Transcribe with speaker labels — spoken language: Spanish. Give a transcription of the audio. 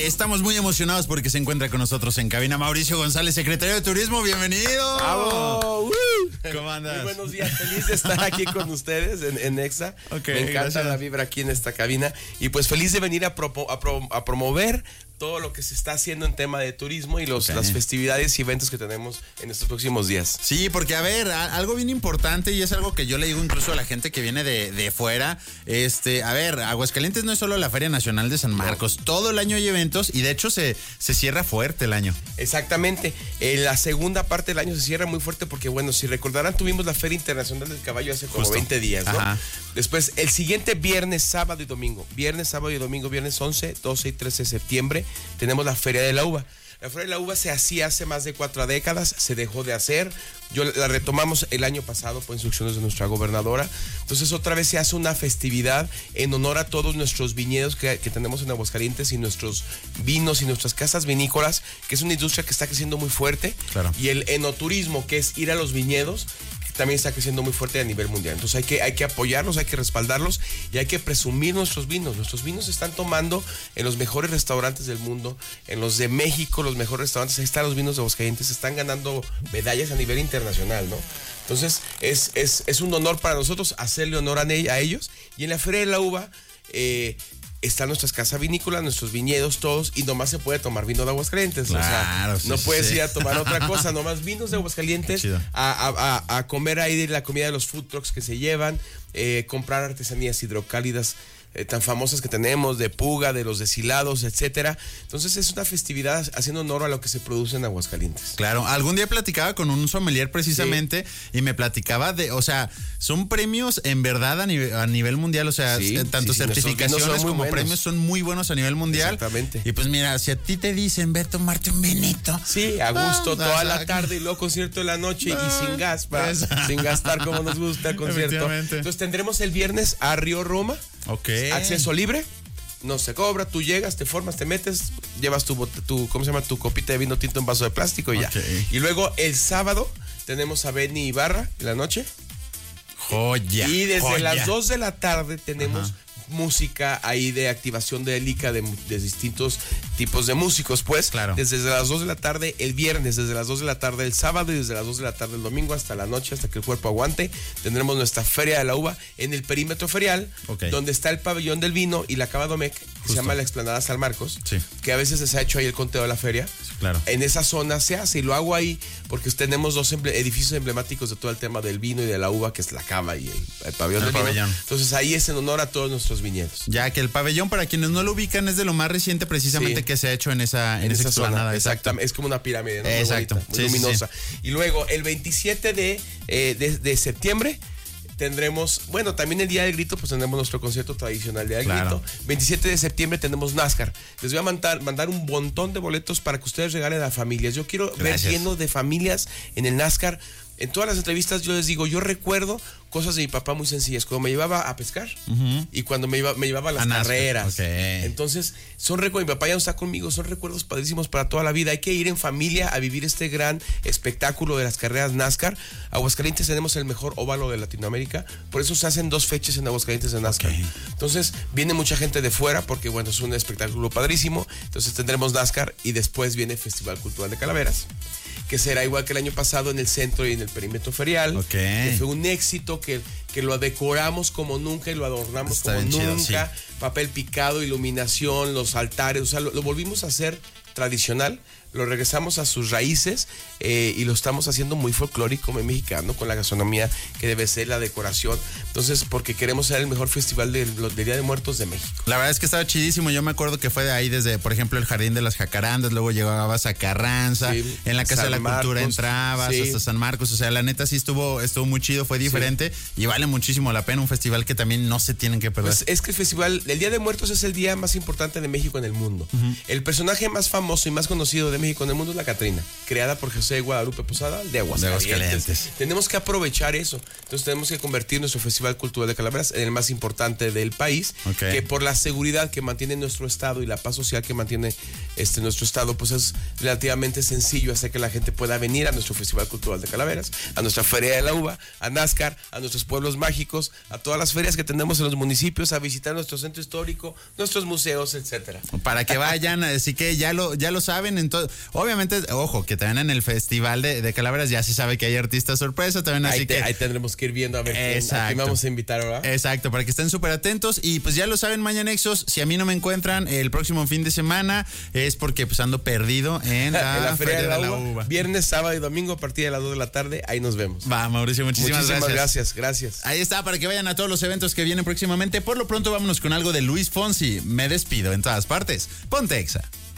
Speaker 1: Estamos muy emocionados porque se encuentra con nosotros en cabina Mauricio González, secretario de Turismo. ¡Bienvenido!
Speaker 2: ¡Bravo!
Speaker 1: ¿Cómo andas?
Speaker 2: Muy buenos días, feliz de estar aquí con ustedes en Exa.
Speaker 1: Okay,
Speaker 2: me encanta
Speaker 1: gracias.
Speaker 2: la vibra aquí en esta cabina y pues feliz de venir a promover todo lo que se está haciendo en tema de turismo y las festividades y eventos que tenemos en estos próximos días.
Speaker 1: Sí, porque a ver, algo bien importante y es algo que yo le digo incluso a la gente que viene de fuera, a ver, Aguascalientes no es solo la Feria Nacional de San Marcos, todo el año hay eventos y de hecho se cierra fuerte el año.
Speaker 2: Exactamente, la segunda parte del año se cierra muy fuerte porque bueno, si recordarán tuvimos la Feria Internacional del Caballo hace como 20 días, ¿no? Ajá. Después el siguiente viernes, sábado y domingo, viernes 11, 12 y 13 de septiembre tenemos la Feria de la Uva. La Feria de la Uva se hacía hace más de 4 décadas, se dejó de hacer. La retomamos el año pasado por instrucciones de nuestra gobernadora. Entonces otra vez se hace una festividad en honor a todos nuestros viñedos que tenemos en Aguascalientes y nuestros vinos y nuestras casas vinícolas, que es una industria que está creciendo muy fuerte. Claro. Y el enoturismo, que es ir a los viñedos, también está creciendo muy fuerte a nivel mundial. Entonces hay que apoyarlos, hay que respaldarlos y hay que presumir nuestros vinos. Nuestros vinos se están tomando en los mejores restaurantes del mundo, en los de México, los mejores restaurantes. Ahí están los vinos de Aguascalientes, se están ganando medallas a nivel internacional, ¿no? Entonces es un honor para nosotros hacerle honor a ellos. Y en la Feria de la Uva están nuestras casas vinícolas, nuestros viñedos, todos, y nomás se puede tomar vino de Aguascalientes.
Speaker 1: Claro,
Speaker 2: o sea, no puedes ir a tomar otra cosa, nomás vinos de Aguascalientes, a comer ahí la comida de los food trucks que se llevan, comprar artesanías hidrocálidas tan famosas que tenemos, de Puga, de los deshilados, etcétera. Entonces es una festividad haciendo honor a lo que se produce en Aguascalientes.
Speaker 1: Claro, algún día platicaba con un sommelier precisamente y me platicaba o sea, son premios en verdad a nivel mundial, o sea, tanto certificaciones como premios son muy buenos a nivel mundial.
Speaker 2: Exactamente.
Speaker 1: Y pues mira, si a ti te dicen, ve a tomarte un vinito.
Speaker 2: Sí, a gusto, toda la tarde y luego concierto de la noche y sin gas, sin gastar como nos gusta el concierto. Entonces tendremos el viernes a Río Roma. Acceso libre, no se cobra, tú llegas, te formas, te metes, llevas tu ¿cómo se llama? Tu copita de vino tinto en vaso de plástico y ya. Y luego el sábado tenemos a Benny Ibarra en la noche.
Speaker 1: Joya.
Speaker 2: Y desde las 2 de la tarde tenemos música ahí de activación de Elica de distintos tipos de músicos, pues. Claro. Desde las 2 de la tarde el viernes, desde las 2 de la tarde el sábado y desde las 2 de la tarde el domingo hasta la noche, hasta que el cuerpo aguante, tendremos nuestra Feria de la Uva en el perímetro ferial, donde está el pabellón del vino y la Cava Domecq, que se llama la Explanada San Marcos, que a veces se ha hecho ahí el conteo de la feria. Claro. En esa zona se hace y lo hago ahí porque tenemos dos edificios emblemáticos de todo el tema del vino y de la uva, que es la Cava y el pabellón del vino. Entonces ahí es en honor a todos nuestros viñedos.
Speaker 1: Ya que el pabellón, para quienes no lo ubican, es de lo más reciente precisamente que se ha hecho en esa explanada.
Speaker 2: Exactamente, es como una pirámide, ¿no?
Speaker 1: Exacto.
Speaker 2: Muy bonita, muy luminosa. Y luego el 27 de septiembre tendremos, bueno, también el Día del Grito, pues tendremos nuestro concierto tradicional Día del Grito. 27 de septiembre tenemos NASCAR. Les voy a mandar un montón de boletos para que ustedes regalen a familias. Yo quiero ver lleno de familias en el NASCAR. En todas las entrevistas yo les digo, yo recuerdo cosas de mi papá muy sencillas, cuando me llevaba a pescar y cuando me llevaba a las carreras. Entonces, mi papá ya no está conmigo, son recuerdos padrísimos para toda la vida. Hay que ir en familia a vivir este gran espectáculo de las carreras NASCAR. Aguascalientes tenemos el mejor óvalo de Latinoamérica, por eso se hacen 2 fechas en Aguascalientes de NASCAR. Entonces, viene mucha gente de fuera porque, bueno, es un espectáculo padrísimo. Entonces, tendremos NASCAR y después viene el Festival Cultural de Calaveras, que será igual que el año pasado en el centro y en el perímetro ferial, que fue un éxito, que lo decoramos como nunca y lo adornamos como nunca, papel picado, iluminación, los altares, o sea, lo volvimos a hacer tradicional, lo regresamos a sus raíces y lo estamos haciendo muy folclórico, muy mexicano, con la gastronomía que debe ser, la decoración. Entonces, porque queremos ser el mejor festival del Día de Muertos de México.
Speaker 1: La verdad es que estaba chidísimo. Yo me acuerdo que fue de ahí desde, por ejemplo, el Jardín de las Jacarandas, luego llegabas a Carranza, en la Casa de la Cultura entrabas, hasta San Marcos. O sea, la neta sí estuvo muy chido, fue diferente y vale muchísimo la pena. Un festival que también no se tienen que perder.
Speaker 2: Pues es que el Día de Muertos es el día más importante de México en el mundo. El personaje más famoso y más conocido de México en el mundo es la Catrina, creada por José de Guadalupe Posada de Aguascalientes. Tenemos que aprovechar eso. Entonces tenemos que convertir nuestro Festival Cultural de Calaveras en el más importante del país, que por la seguridad que mantiene nuestro estado y la paz social que mantiene nuestro estado, pues es relativamente sencillo hacer que la gente pueda venir a nuestro Festival Cultural de Calaveras, a nuestra Feria de la Uva, a NASCAR, a nuestros pueblos Pueblos Mágicos, a todas las ferias que tenemos en los municipios, a visitar nuestro centro histórico, nuestros museos, etcétera.
Speaker 1: Para que vayan, así que ya lo saben. Obviamente, ojo, que también en el Festival de Calaveras ya se sabe que hay artistas sorpresa también, así que
Speaker 2: ahí tendremos que ir viendo a ver a quién vamos a invitar ahora.
Speaker 1: Exacto, para que estén súper atentos. Y pues ya lo saben, Mañanexos, si a mí no me encuentran el próximo fin de semana es porque pues ando perdido en la Feria de la Uva.
Speaker 2: Viernes, sábado y domingo a partir de las 2 de la tarde, ahí nos vemos.
Speaker 1: Va, Mauricio, muchísimas
Speaker 2: gracias.
Speaker 1: Ahí está, para que vayan a todos los eventos que vienen próximamente. Por lo pronto, vámonos con algo de Luis Fonsi. Me despido en todas partes. Ponte Exa.